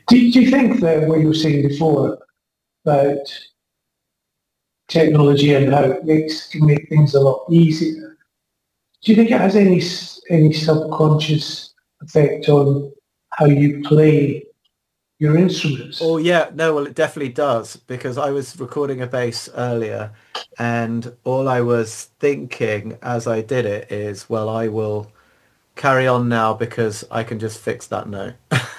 Do you think that what you were saying before about technology and how it can make things a lot easier? Do you think it has any subconscious effect on how you play your Oh instruments? yeah, no, well it definitely does because I was recording a bass earlier and all I was thinking as I did it is, well, I will carry on now because I can just fix that note.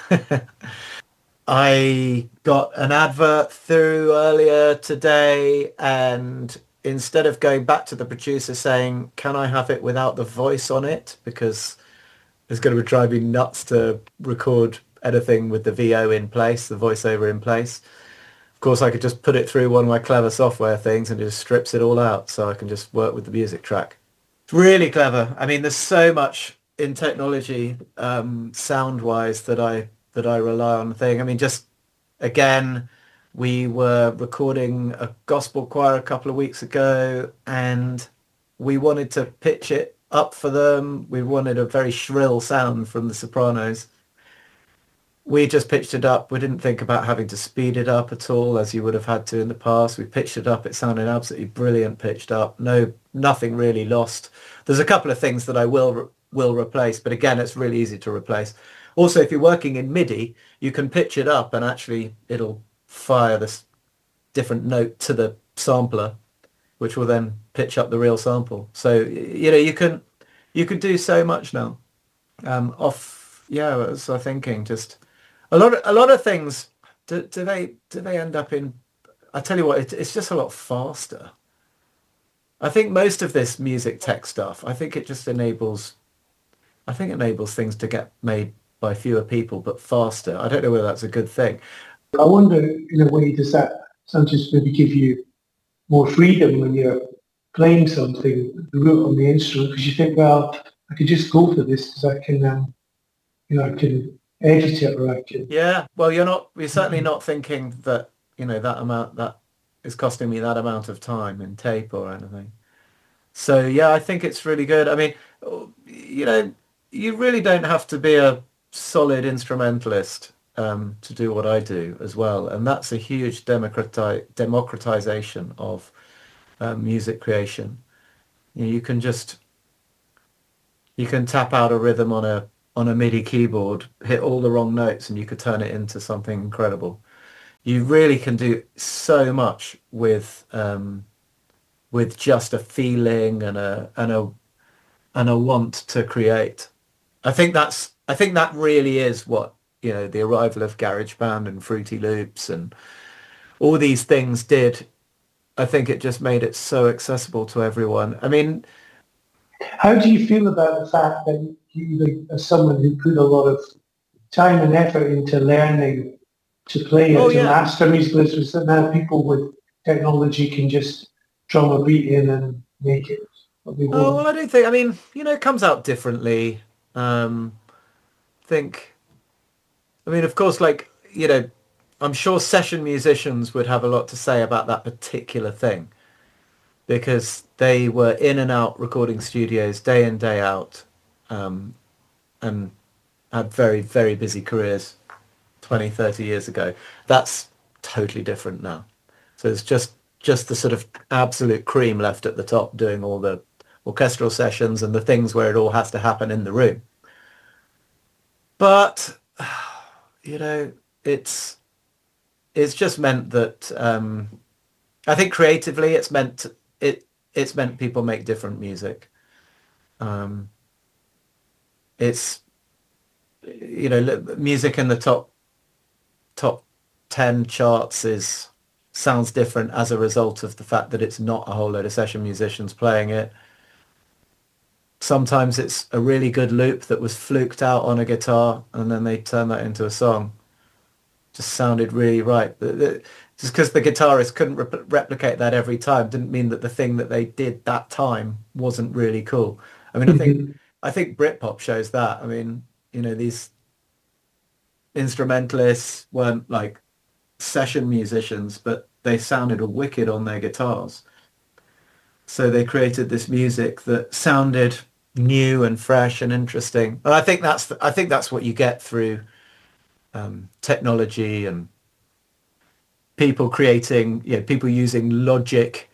I got an advert through earlier today, and instead of going back to the producer saying, can I have it without the voice on it? Because it's going to drive me nuts to record anything with the VO in place, the voiceover in place. Of course, I could just put it through one of my clever software things and it just strips it all out so I can just work with the music track. It's really clever. I mean, there's so much in technology, sound-wise that I rely on the thing. I mean, just again, we were recording a gospel choir a couple of weeks ago and we wanted to pitch it up for them. We wanted a very shrill sound from the sopranos. We just pitched it up. We didn't think about having to speed it up at all as you would have had to in the past. We pitched it up. It sounded absolutely brilliant pitched up. No, nothing really lost. There's a couple of things that I will replace, but again, it's really easy to replace. Also, if you're working in MIDI, you can pitch it up and actually it'll fire this different note to the sampler, which will then pitch up the real sample. So, you can do so much now. Yeah, I was thinking just a lot of things. Do they end up in? I tell you what, it's just a lot faster. I think most of this music tech stuff, I think it just enables. I think it enables things to get made by fewer people, but faster. I don't know whether that's a good thing. I wonder, in a way, does that sometimes maybe give you more freedom when you're playing something, the root on the instrument, because you think, well, I could just go for this because I can, I can edit it or I can. Yeah, well, you're certainly not thinking that, that amount that is costing me that amount of time in tape or anything. So yeah, I think it's really good. I mean, you know, you really don't have to be a solid instrumentalist to do what I do as well, and that's a huge democratization of music creation. You can just you can tap out a rhythm on a MIDI keyboard, hit all the wrong notes, and you could turn it into something incredible. You really can do so much with just a feeling and a want to create. I think that really is what, the arrival of GarageBand and Fruity Loops and all these things did. I think it just made it so accessible to everyone. I mean, How do you feel about the fact that you, like, as someone who put a lot of time and effort into learning to play oh it, to yeah. master musical instruments, that now people with technology can just drum a beat in and make it what they Oh, well, want? I don't think, I mean, it comes out differently. Think, I mean, of course, like, I'm sure session musicians would have a lot to say about that particular thing because they were in and out recording studios day in, day out, and had very, very busy careers 20, 30 years ago. That's totally different now. So it's just the sort of absolute cream left at the top doing all the orchestral sessions and the things where it all has to happen in the room. But you know, it's it's just meant that I think creatively it's meant people make different music. Um, it's music in the top 10 charts is sounds different as a result of the fact that it's not a whole load of session musicians playing it. Sometimes it's a really good loop that was fluked out on a guitar and then they turn that into a song. Just sounded really right. Just because the guitarist couldn't replicate that every time didn't mean that the thing that they did that time wasn't really cool. I mean, I think Mhm. I think Britpop shows that. I mean, these instrumentalists weren't like session musicians, but they sounded wicked on their guitars. So they created this music that sounded new and fresh and interesting. And I think that's what you get through technology and people creating, people using Logic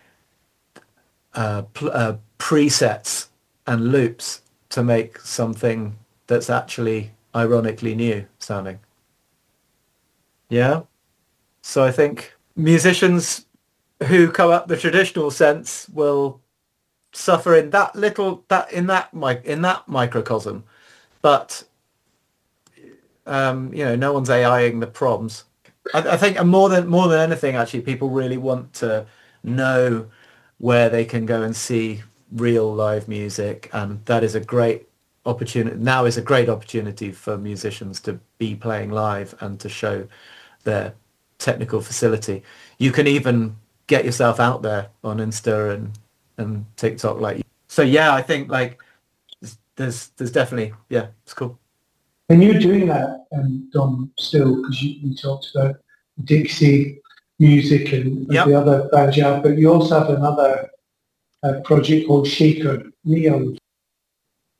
presets and loops to make something that's actually ironically new sounding. Yeah. So I think musicians who come up the traditional sense will suffer in that microcosm, but no one's AIing the proms. I think more than anything, actually, people really want to know where they can go and see real live music, and that is a great opportunity. Now is a great opportunity for musicians to be playing live and to show their technical facility. You can even get yourself out there on Insta and TikTok, so. Yeah, I think there's definitely, yeah, it's cool. And you're doing that, Dom, still, because you talked about Dixie music and Yep. the other bands you have, but you also have another project called Shaker Neon.